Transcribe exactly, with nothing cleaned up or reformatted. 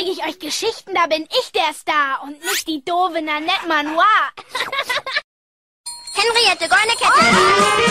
zeige ich euch Geschichten, da bin ich der Star und nicht die doofe Nanette Manoir. Henriette, goldene Kette.